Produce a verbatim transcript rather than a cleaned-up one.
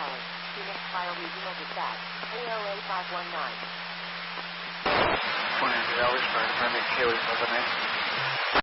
calling. Phoenix Fire Regional Dispatch. A O A five one nine. twenty-eight hours, Fire Department, K O A five one nine.